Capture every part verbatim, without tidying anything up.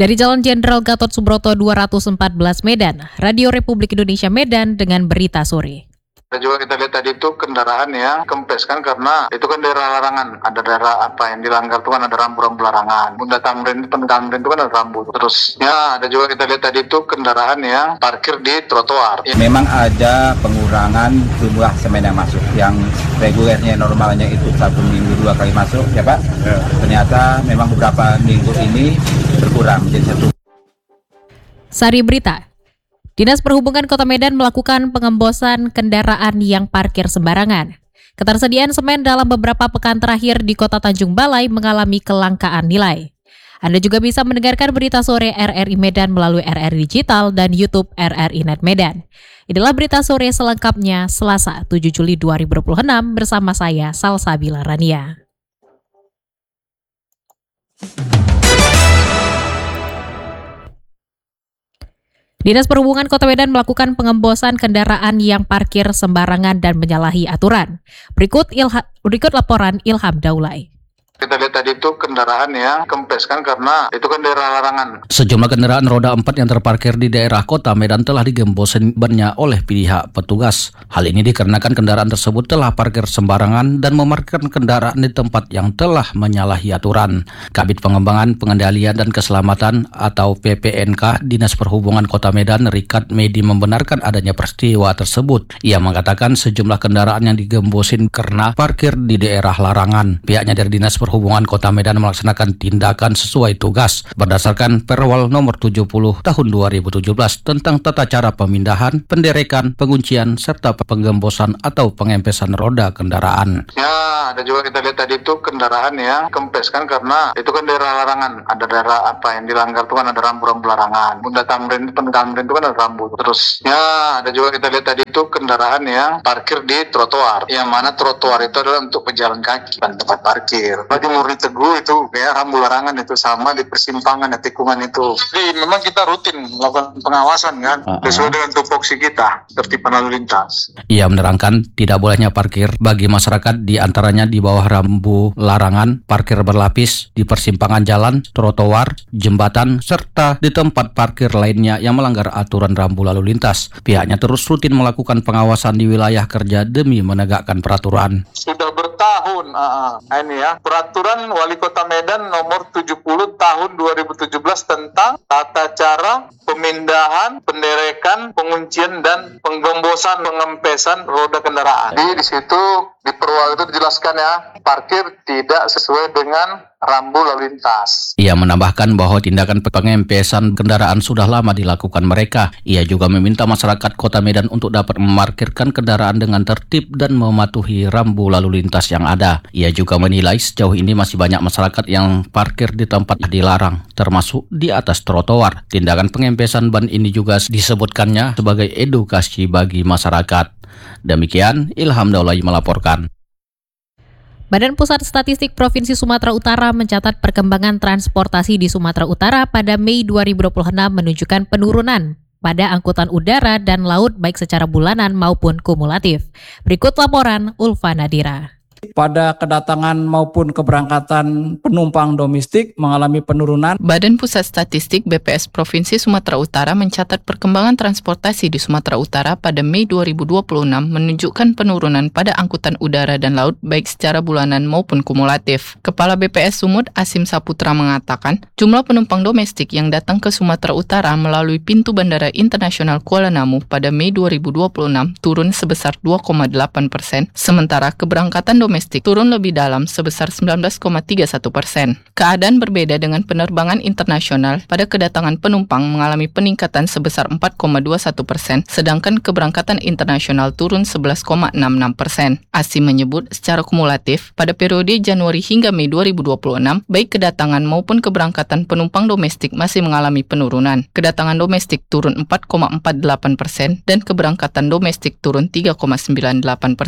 Dari Jalan Jenderal Gatot Subroto dua ratus empat belas Medan, Radio Republik Indonesia Medan dengan berita sore. Dan juga kita lihat tadi itu kendaraan yang kempes kan, karena itu kan daerah larangan, ada daerah apa yang dilanggar itu kan ada rambu-rambu larangan. Bunda Tamrin, Tamrin itu kan ada rambu. Terus ya ada juga kita lihat tadi itu kendaraan yang parkir di trotoar. Memang ada pengurangan jumlah semen yang masuk, yang regulernya normalnya itu satu minggu dua kali masuk, ya Pak. Ya. Ternyata memang beberapa minggu ini berkurang menjadi satu. Sari Berita. Dinas Perhubungan Kota Medan melakukan pengembosan kendaraan yang parkir sembarangan. Ketersediaan semen dalam beberapa pekan terakhir di Kota Tanjung Balai mengalami kelangkaan nilai. Anda juga bisa mendengarkan berita sore R R I Medan melalui R R I Digital dan YouTube R R I Net Medan. Inilah berita sore selengkapnya Selasa tujuh Juli dua ribu dua puluh enam bersama saya Salsabila Rania. Dinas Perhubungan Kota Medan melakukan pengembosan kendaraan yang parkir sembarangan dan menyalahi aturan. Berikut, ilha, berikut laporan Ilham Daulay. Kita lihat tadi itu kendaraan yang kempes kan, karena itu kan daerah larangan. Sejumlah kendaraan roda empat yang terparkir di daerah Kota Medan telah digembos bannya oleh pihak petugas. Hal ini dikarenakan kendaraan tersebut telah parkir sembarangan dan memarkirkan kendaraan di tempat yang telah menyalahi aturan. Kabid Pengembangan, Pengendalian dan Keselamatan atau P P N K Dinas Perhubungan Kota Medan, Rikat Medi, membenarkan adanya peristiwa tersebut. Ia mengatakan sejumlah kendaraan yang digembosin karena parkir di daerah larangan. Pihaknya dari Dinas Perhubungan Kota Medan melaksanakan tindakan sesuai tugas berdasarkan Perwal nomor tujuh puluh tahun dua ribu tujuh belas tentang tata cara pemindahan, penderekan, penguncian, serta penggembosan atau pengempesan roda kendaraan. Ya, ada juga kita lihat tadi itu kendaraan yang kempes kan, karena itu kan daerah larangan, ada daerah apa yang dilanggar itu kan ada rambu-rambu larangan. Bunda Tamrin, Tamrin itu kan ada rambu. Terus ya ada juga kita lihat tadi itu kendaraan yang parkir di trotoar, yang mana trotoar itu adalah untuk pejalan kaki dan tempat parkir. Di Murni Teguh itu kayak rambu larangan itu, sama di persimpangan ya, tikungan itu. Jadi memang kita rutin melakukan pengawasan kan, uh-huh. sesuai dengan tupoksi kita, tertib lalu lintas. Ia menerangkan tidak bolehnya parkir bagi masyarakat di antaranya di bawah rambu larangan, parkir berlapis, di persimpangan jalan, trotoar, jembatan, serta di tempat parkir lainnya yang melanggar aturan rambu lalu lintas. Pihaknya terus rutin melakukan pengawasan di wilayah kerja demi menegakkan peraturan. Sudah bertahun, uh, ini ya, Peraturan Wali Kota Medan nomor tujuh puluh tahun dua ribu tujuh belas tentang tata cara pemindahan, penderekan, penguncian, dan penggembosan, pengempesan roda kendaraan. Jadi di situ di Perwal itu dijelaskan ya, parkir tidak sesuai dengan rambu lalu lintas. Ia menambahkan bahwa tindakan pengempesan kendaraan sudah lama dilakukan mereka. Ia juga meminta masyarakat Kota Medan untuk dapat memarkirkan kendaraan dengan tertib dan mematuhi rambu lalu lintas yang ada. Ia juga menilai sejauh ini masih banyak masyarakat yang parkir di tempat dilarang, termasuk di atas trotoar. Tindakan pengempesan ban ini juga disebutkannya sebagai edukasi bagi masyarakat. Demikian, Ilham Daulay melaporkan. Badan Pusat Statistik Provinsi Sumatera Utara mencatat perkembangan transportasi di Sumatera Utara pada Mei dua ribu dua puluh enam menunjukkan penurunan pada angkutan udara dan laut baik secara bulanan maupun kumulatif. Berikut laporan Ulfa Nadira. Pada kedatangan maupun keberangkatan penumpang domestik mengalami penurunan. Badan Pusat Statistik B P S Provinsi Sumatera Utara mencatat perkembangan transportasi di Sumatera Utara pada Mei dua ribu dua puluh enam menunjukkan penurunan pada angkutan udara dan laut baik secara bulanan maupun kumulatif. Kepala B P S Sumut Asim Saputra mengatakan, jumlah penumpang domestik yang datang ke Sumatera Utara melalui pintu Bandara Internasional Kuala Namu pada Mei dua ribu dua puluh enam turun sebesar dua koma delapan persen, sementara keberangkatan domestik domestik turun lebih dalam sebesar sembilan belas koma tiga satu persen. Keadaan berbeda dengan penerbangan internasional pada kedatangan penumpang mengalami peningkatan sebesar empat koma dua satu persen, sedangkan keberangkatan internasional turun sebelas koma enam enam persen. Asim menyebut secara kumulatif, pada periode Januari hingga Mei dua ribu dua puluh enam, baik kedatangan maupun keberangkatan penumpang domestik masih mengalami penurunan. Kedatangan domestik turun empat koma empat delapan persen dan keberangkatan domestik turun tiga koma sembilan delapan persen.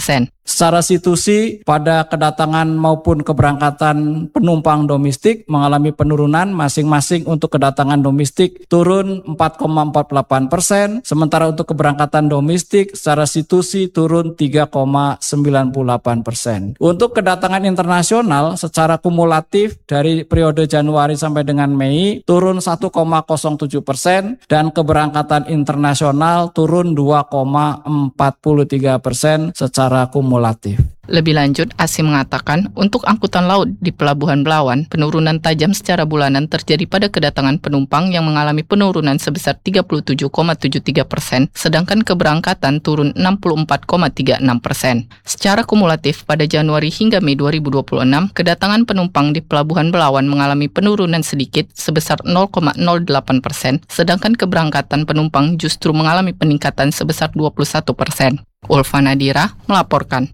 Secara situasi, pada kedatangan maupun keberangkatan penumpang domestik mengalami penurunan masing-masing. Untuk kedatangan domestik turun empat koma empat delapan persen, sementara untuk keberangkatan domestik secara situasi turun tiga koma sembilan delapan persen. Untuk kedatangan internasional secara kumulatif dari periode Januari sampai dengan Mei turun satu koma nol tujuh persen dan keberangkatan internasional turun dua koma empat tiga persen secara kumulatif. Lebih lanjut, A S I mengatakan untuk angkutan laut di Pelabuhan Belawan, penurunan tajam secara bulanan terjadi pada kedatangan penumpang yang mengalami penurunan sebesar tiga puluh tujuh koma tujuh tiga persen, sedangkan keberangkatan turun enam puluh empat koma tiga enam persen. Secara kumulatif, pada Januari hingga Mei dua ribu dua puluh enam, kedatangan penumpang di Pelabuhan Belawan mengalami penurunan sedikit sebesar nol koma nol delapan persen, sedangkan keberangkatan penumpang justru mengalami peningkatan sebesar dua puluh satu persen. Ulfa Nadira melaporkan.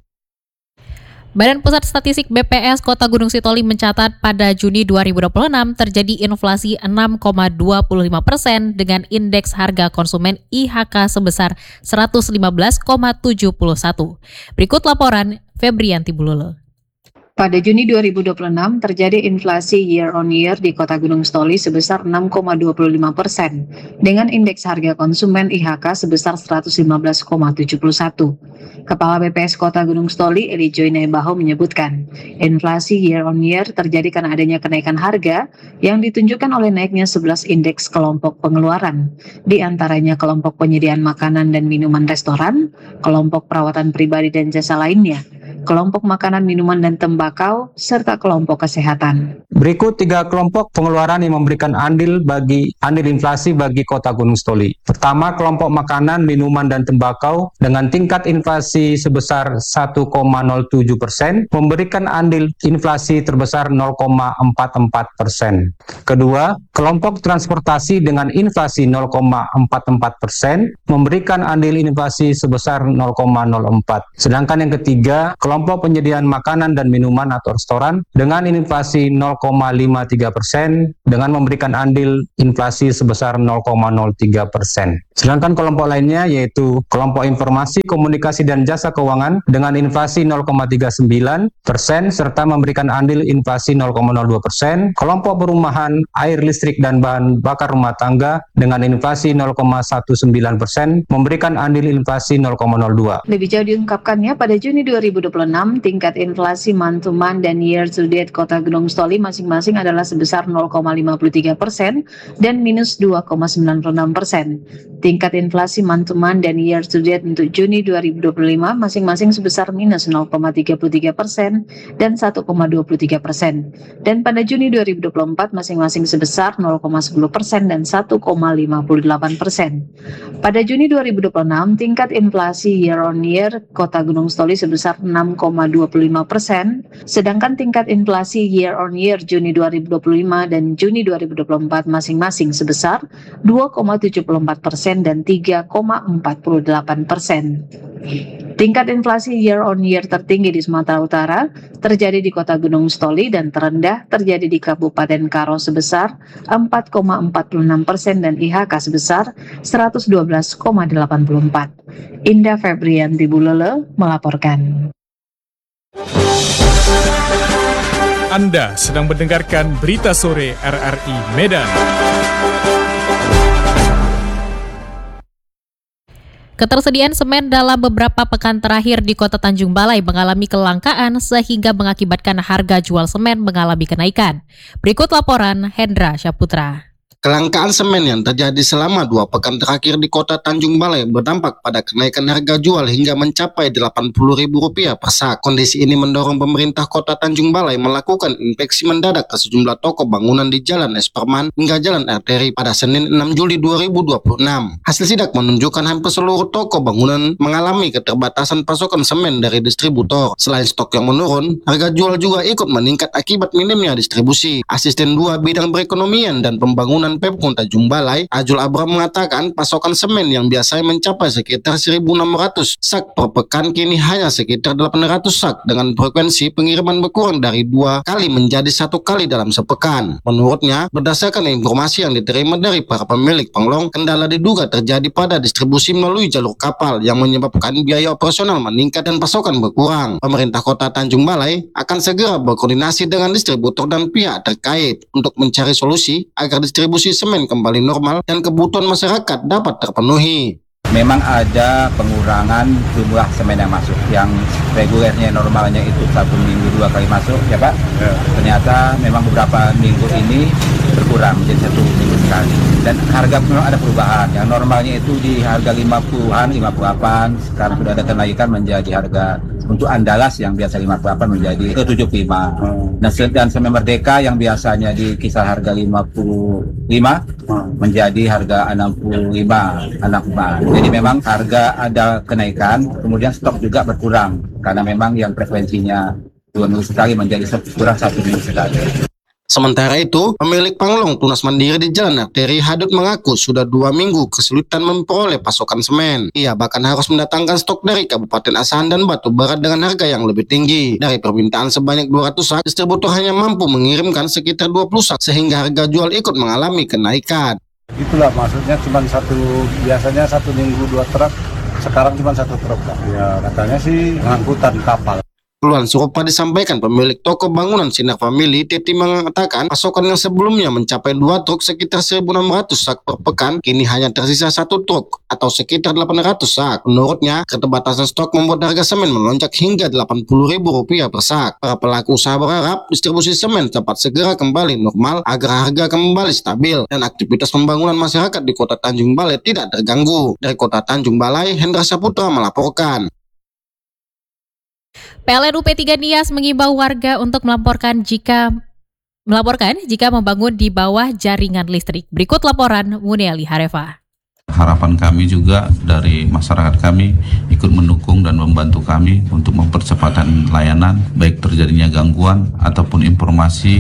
Badan Pusat Statistik B P S Kota Gunung Sitoli mencatat pada Juni dua ribu dua puluh enam terjadi inflasi enam koma dua lima persen dengan indeks harga konsumen I H K sebesar seratus lima belas koma tujuh satu. Berikut laporan Febrianti Bulolo. Pada Juni dua ribu dua puluh enam terjadi inflasi year on year di Kota Gunung Sitoli sebesar enam koma dua lima persen dengan indeks harga konsumen I H K sebesar seratus lima belas koma tujuh satu. Kepala B P S Kota Gunung Sitoli Eli Joy Naibaho menyebutkan, inflasi year on year terjadi karena adanya kenaikan harga yang ditunjukkan oleh naiknya sebelas indeks kelompok pengeluaran, di antaranya kelompok penyediaan makanan dan minuman restoran, kelompok perawatan pribadi dan jasa lainnya, kelompok makanan, minuman, dan tembakau, serta kelompok kesehatan. Berikut tiga kelompok pengeluaran yang memberikan andil bagi andil inflasi bagi Kota Gunung Sitoli. Pertama, kelompok makanan, minuman, dan tembakau dengan tingkat inflasi sebesar satu koma nol tujuh persen, memberikan andil inflasi terbesar nol koma empat empat persen. Kedua, kelompok transportasi dengan inflasi nol koma empat empat persen, memberikan andil inflasi sebesar nol koma nol empat. Sedangkan yang ketiga, kelompok penyediaan makanan dan minuman atau restoran dengan inflasi nol koma lima tiga persen dengan memberikan andil inflasi sebesar nol koma nol tiga persen. Sedangkan kelompok lainnya yaitu kelompok informasi, komunikasi, dan jasa keuangan dengan inflasi nol koma tiga sembilan persen serta memberikan andil inflasi nol koma nol dua persen, kelompok perumahan, air, listrik, dan bahan bakar rumah tangga dengan inflasi nol koma satu sembilan persen memberikan andil inflasi nol koma nol dua. Lebih jauh diungkapkannya, pada Juni dua ribu dua puluh enam, tingkat inflasi month to month dan year to date Kota Gunung Sitoli masing-masing adalah sebesar nol koma lima tiga persen dan minus dua koma sembilan enam persen. Tingkat inflasi month to month dan year to date untuk Juni dua ribu dua puluh lima masing-masing sebesar minus nol koma tiga tiga persen dan satu koma dua tiga persen. Dan pada Juni dua ribu dua puluh empat masing-masing sebesar nol koma sepuluh persen dan satu koma lima delapan persen. Pada Juni dua ribu dua puluh enam, tingkat inflasi year on year Kota Gunung Sitoli sebesar enam koma dua lima persen, sedangkan tingkat inflasi year on year Juni dua ribu dua puluh lima dan Juni dua ribu dua puluh empat masing-masing sebesar dua koma tujuh empat persen dan tiga koma empat delapan persen. Tingkat inflasi year on year tertinggi di Sumatera Utara terjadi di Kota Gunung Sitoli dan terendah terjadi di Kabupaten Karo sebesar empat koma empat enam persen dan I H K sebesar seratus dua belas koma delapan empat. Indah Febrianti Bulolo melaporkan. Anda sedang mendengarkan Berita Sore R R I Medan. Ketersediaan semen dalam beberapa pekan terakhir di Kota Tanjung Balai mengalami kelangkaan sehingga mengakibatkan harga jual semen mengalami kenaikan. Berikut laporan Hendra Syaputra. Kelangkaan semen yang terjadi selama dua pekan terakhir di Kota Tanjung Balai berdampak pada kenaikan harga jual hingga mencapai delapan puluh ribu rupiah per sak. Kondisi ini mendorong pemerintah Kota Tanjung Balai melakukan inspeksi mendadak ke sejumlah toko bangunan di Jalan Esperman hingga Jalan Arteri pada Senin enam Juli dua ribu dua puluh enam. Hasil sidak menunjukkan hampir seluruh toko bangunan mengalami keterbatasan pasokan semen dari distributor. Selain stok yang menurun, harga jual juga ikut meningkat akibat minimnya distribusi. Asisten dua Bidang Perekonomian dan Pembangunan Pembangunan Pemkot Tanjung Balai, Ajul Abraham mengatakan pasokan semen yang biasanya mencapai sekitar seribu enam ratus sak per pekan kini hanya sekitar delapan ratus sak dengan frekuensi pengiriman berkurang dari dua kali menjadi satu kali dalam sepekan. Menurutnya, berdasarkan informasi yang diterima dari para pemilik penglong, kendala diduga terjadi pada distribusi melalui jalur kapal yang menyebabkan biaya operasional meningkat dan pasokan berkurang. Pemerintah Kota Tanjung Balai akan segera berkoordinasi dengan distributor dan pihak terkait untuk mencari solusi agar distribusi semen kembali normal dan kebutuhan masyarakat dapat terpenuhi. Memang ada pengurangan jumlah semen yang masuk, yang regulernya normalnya itu satu minggu dua kali masuk, ya Pak. Ya. Ternyata memang beberapa minggu ini berkurang menjadi satu minggu sekali. Dan harga memang ada perubahan. Yang normalnya itu di harga lima puluhan, lima puluh delapan, sekarang sudah ada kenaikan menjadi harga untuk Andalas yang biasa lima puluh delapan menjadi ke tujuh puluh lima. Hmm. Dan semen Merdeka yang biasanya di kisar harga lima puluh lima hmm. menjadi harga enam puluh lima, enam puluh lima. Jadi memang harga ada kenaikan, kemudian stok juga berkurang karena memang yang frekuensinya dua minggu sekali menjadi kurang satu minggu sekali. Sementara itu, pemilik penglong tunas mandiri di Jalan Arteri Hadut mengaku sudah dua minggu kesulitan memperoleh pasokan semen. Ia bahkan harus mendatangkan stok dari Kabupaten Asahan dan Batu Barat dengan harga yang lebih tinggi. Dari permintaan sebanyak dua ratus sak, distributor hanya mampu mengirimkan sekitar dua puluh sak sehingga harga jual ikut mengalami kenaikan. Itulah maksudnya cuma satu, biasanya satu minggu dua truk, sekarang cuma satu truk. Ya katanya sih pengangkutan kapal. Keluhan serupa disampaikan pemilik toko bangunan Sinar Family. Teti mengatakan pasokan yang sebelumnya mencapai dua truk sekitar seribu enam ratus sak per pekan, kini hanya tersisa satu truk atau sekitar delapan ratus sak. Menurutnya, keterbatasan stok membuat harga semen melonjak hingga delapan puluh ribu rupiah per sak. Para pelaku usaha berharap distribusi semen dapat segera kembali normal agar harga kembali stabil dan aktivitas pembangunan masyarakat di Kota Tanjung Balai tidak terganggu. Dari Kota Tanjung Balai, Hendra Saputra melaporkan. P L N U P tiga Nias mengimbau warga untuk melaporkan jika melaporkan jika membangun di bawah jaringan listrik. Berikut laporan Muniali Harefa. Harapan kami juga dari masyarakat kami ikut mendukung dan membantu kami untuk mempercepatkan layanan, baik terjadinya gangguan ataupun informasi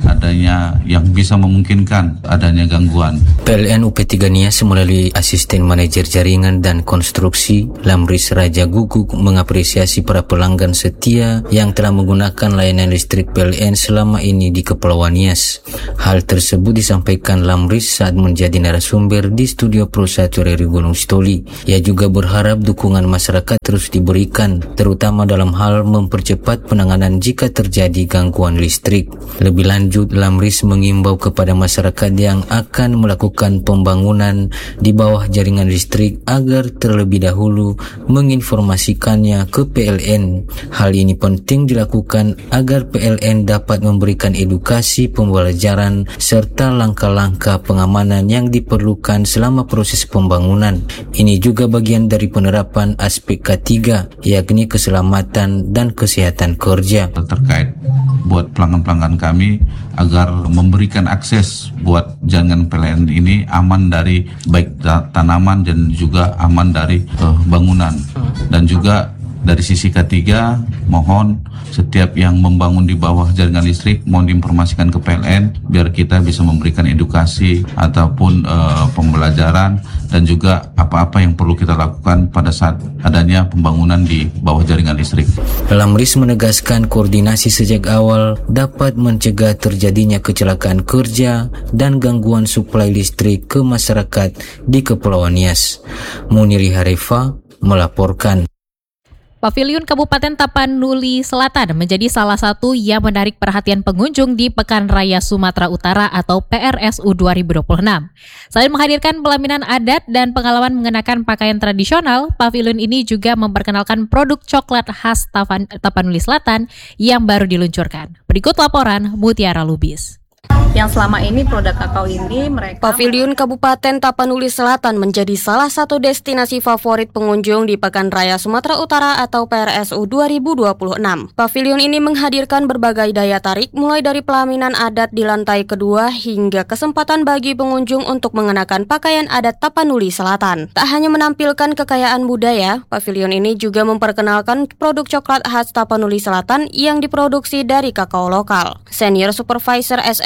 adanya yang bisa memungkinkan adanya gangguan. P L N U P tiga Nias melalui Asisten Manajer Jaringan dan Konstruksi Lamris Raja Guguk mengapresiasi para pelanggan setia yang telah menggunakan layanan listrik P L N selama ini di Kepulauan Nias. Hal tersebut disampaikan Lamris saat menjadi narasumber di studio Pro satu R R I Gunung Stoli. Ia juga berharap dukungan masyarakat terus diberikan, terutama dalam hal mempercepat penanganan jika terjadi gangguan listrik. Lebih lanjut, Lanjut, Lamris mengimbau kepada masyarakat yang akan melakukan pembangunan di bawah jaringan listrik agar terlebih dahulu menginformasikannya ke P L N. Hal ini penting dilakukan agar P L N dapat memberikan edukasi pembelajaran serta langkah-langkah pengamanan yang diperlukan selama proses pembangunan. Ini juga bagian dari penerapan aspek K tiga, yakni keselamatan dan kesehatan kerja. Terkait buat pelanggan-pelanggan kami agar memberikan akses buat jaringan P L N ini aman dari baik tanaman dan juga aman dari uh, bangunan. Dan juga dari sisi K tiga mohon setiap yang membangun di bawah jaringan listrik mohon diinformasikan ke P L N biar kita bisa memberikan edukasi ataupun uh, pembelajaran dan juga apa-apa yang perlu kita lakukan pada saat adanya pembangunan di bawah jaringan listrik. Lamris menegaskan koordinasi sejak awal dapat mencegah terjadinya kecelakaan kerja dan gangguan suplai listrik ke masyarakat di Kepulauan Nias. Muniri Harefa melaporkan. Pavilion Kabupaten Tapanuli Selatan menjadi salah satu yang menarik perhatian pengunjung di Pekan Raya Sumatera Utara atau P R S U dua ribu dua puluh enam. Selain menghadirkan pelaminan adat dan pengalaman mengenakan pakaian tradisional, pavilion ini juga memperkenalkan produk coklat khas Tapan, Tapanuli Selatan yang baru diluncurkan. Berikut laporan Mutiara Lubis. Yang selama ini produk kakao ini mereka... Pavilion Kabupaten Tapanuli Selatan menjadi salah satu destinasi favorit pengunjung di Pekan Raya Sumatera Utara atau P R S U dua ribu dua puluh enam. Pavilion ini menghadirkan berbagai daya tarik mulai dari pelaminan adat di lantai kedua hingga kesempatan bagi pengunjung untuk mengenakan pakaian adat Tapanuli Selatan. Tak hanya menampilkan kekayaan budaya, pavilion ini juga memperkenalkan produk coklat khas Tapanuli Selatan yang diproduksi dari kakao lokal. Senior Supervisor S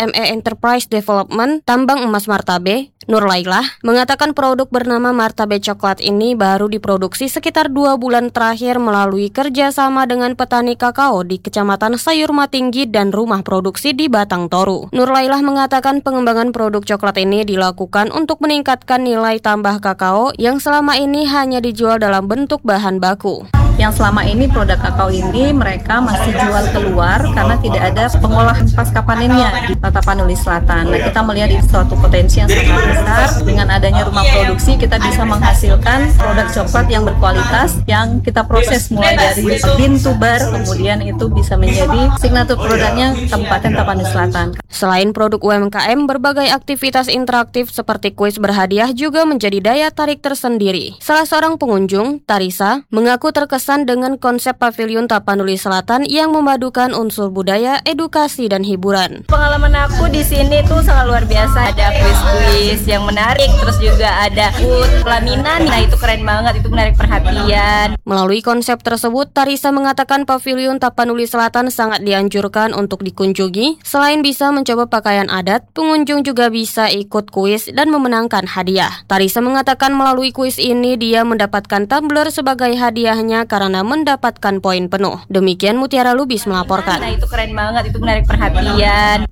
M E Enterprise Development Tambang Emas Martabe, Nur Lailah, mengatakan produk bernama Martabe Coklat ini baru diproduksi sekitar dua bulan terakhir melalui kerjasama dengan petani kakao di Kecamatan Sayurma Tinggi dan rumah produksi di Batang Toru. Nur Lailah mengatakan pengembangan produk coklat ini dilakukan untuk meningkatkan nilai tambah kakao yang selama ini hanya dijual dalam bentuk bahan baku. Yang selama ini produk kakao ini mereka masih jual keluar karena tidak ada pengolahan pasca panennya di Tapanuli Selatan. Nah, kita melihat itu suatu potensi yang sangat besar. Dengan adanya rumah produksi, kita bisa menghasilkan produk coklat yang berkualitas yang kita proses mulai dari bean to bar, kemudian itu bisa menjadi signature produknya Kabupaten Tapanuli Selatan. Selain produk U M K M, berbagai aktivitas interaktif seperti kuis berhadiah juga menjadi daya tarik tersendiri. Salah seorang pengunjung, Tarisa, mengaku terkesan dengan konsep pavilion Tapanuli Selatan yang memadukan unsur budaya, edukasi, dan hiburan. Pengalaman aku di sini tuh sangat luar biasa. Ada kuis-kuis yang menarik, terus juga ada food pelaminan. Nah, itu keren banget, itu menarik perhatian. Melalui konsep tersebut, Tarisa mengatakan pavilion Tapanuli Selatan sangat dianjurkan untuk dikunjungi. Selain bisa mencoba pakaian adat, pengunjung juga bisa ikut kuis dan memenangkan hadiah. Tarisa mengatakan melalui kuis ini dia mendapatkan tumbler sebagai hadiahnya karena mendapatkan poin penuh. Demikian Mutiara Lubis melaporkan. Nah, itu keren banget, itu menarik perhatian.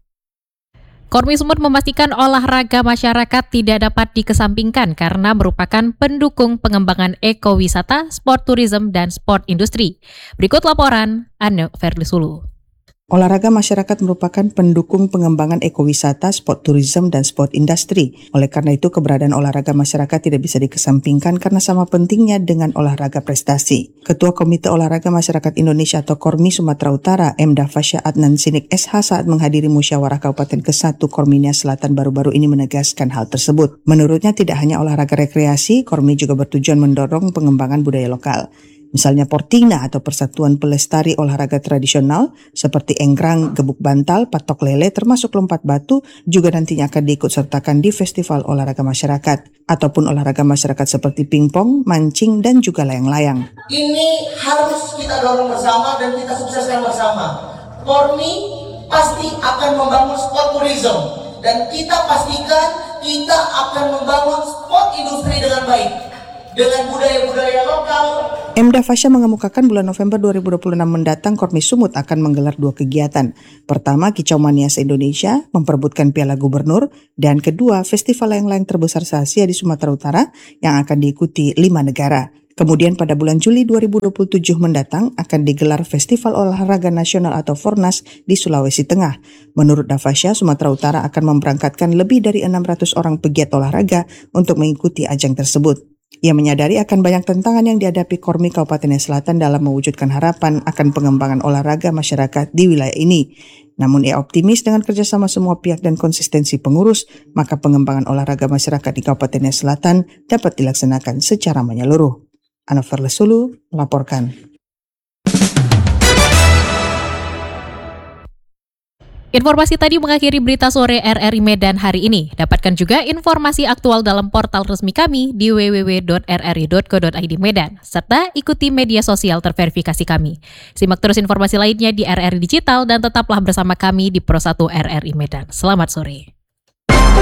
Kormi Sumut memastikan olahraga masyarakat tidak dapat dikesampingkan karena merupakan pendukung pengembangan ekowisata, sport tourism, dan sport industri. Berikut laporan Anne Ferlisulu. Olahraga masyarakat merupakan pendukung pengembangan ekowisata, sport tourism, dan sport industri. Oleh karena itu, keberadaan olahraga masyarakat tidak bisa dikesampingkan karena sama pentingnya dengan olahraga prestasi. Ketua Komite Olahraga Masyarakat Indonesia atau Kormi Sumatera Utara, Emda Fasya Adnan Sinik S H saat menghadiri musyawarah Kabupaten ke satu Kormi Nias Selatan baru-baru ini menegaskan hal tersebut. Menurutnya tidak hanya olahraga rekreasi, Kormi juga bertujuan mendorong pengembangan budaya lokal. Misalnya Portina atau Persatuan Pelestari Olahraga Tradisional seperti enggrang, gebuk bantal, patok lele termasuk lompat batu juga nantinya akan diikutsertakan di Festival Olahraga Masyarakat ataupun olahraga masyarakat seperti pingpong, mancing, dan juga layang-layang. Ini harus kita dorong bersama dan kita sukseskan bersama. Kormi pasti akan membangun sport tourism dan kita pastikan kita akan membangun sport industri dengan baik. Dengan budaya-budaya lokal. Emda Fasya mengemukakan bulan November dua ribu dua puluh enam mendatang Kormi Sumut akan menggelar dua kegiatan. Pertama, Kicau Mania se-Indonesia memperebutkan Piala Gubernur, dan kedua, festival layang-layang terbesar se-Asia di Sumatera Utara yang akan diikuti lima negara. Kemudian pada bulan Juli dua ribu dua puluh tujuh mendatang akan digelar Festival Olahraga Nasional atau Fornas di Sulawesi Tengah. Menurut Dafasya, Sumatera Utara akan memberangkatkan lebih dari enam ratus orang pegiat olahraga untuk mengikuti ajang tersebut. Ia menyadari akan banyak tantangan yang dihadapi Kormi Kabupaten Selatan dalam mewujudkan harapan akan pengembangan olahraga masyarakat di wilayah ini. Namun ia optimis dengan kerjasama semua pihak dan konsistensi pengurus, maka pengembangan olahraga masyarakat di Kabupaten Selatan dapat dilaksanakan secara menyeluruh. Ana Ferlisulu melaporkan. Informasi tadi mengakhiri berita sore R R I Medan hari ini. Dapatkan juga informasi aktual dalam portal resmi kami di w w w titik r r i titik co titik i d Medan, serta ikuti media sosial terverifikasi kami. Simak terus informasi lainnya di R R I Digital dan tetaplah bersama kami di Pro satu R R I Medan. Selamat sore.